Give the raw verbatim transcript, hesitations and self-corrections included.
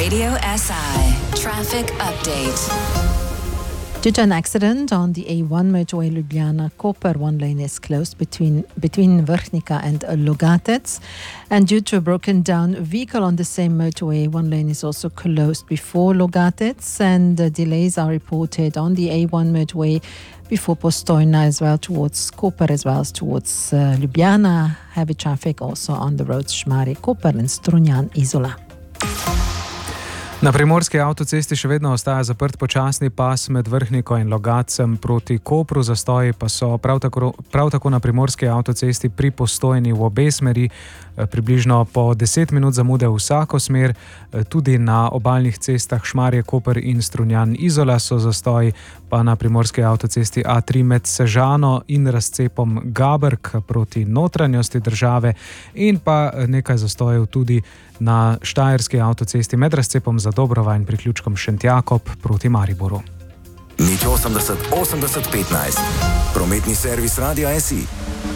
Radio S I traffic update. Due to an accident on the A one motorway Ljubljana-Koper, one lane is closed between between Vrhnika and Logatec. And due to a broken down vehicle on the same motorway, one lane is also closed before Logatec. And uh, delays are reported on the A one motorway before Postojna as well towards Koper as well as towards uh, Ljubljana. Heavy traffic also on the roads Šmarje-Koper and Strunjan-Izola. Na primorski avtocesti še vedno ostaja zaprt počasni pas med Vrhniko in Logatcem proti Kopru. Zastoji pa so prav tako, prav tako na primorski avtocesti pri Postojni v obe smeri, približno po deset minut zamude v vsako smer. Tudi na obalnih cestah Šmarje, Koper in Strunjan Izola so zastoji, pa na primorski avtocesti A tri med Sežano in razcepom Gabrk proti notranjosti države in pa nekaj zastojev tudi na štajerski avtocesti med razcepom Zadobrovo in priključkom Šentjakob proti Mariboru. Nič osemdeset osemdeset petnajst. Prometni servis Radia S I.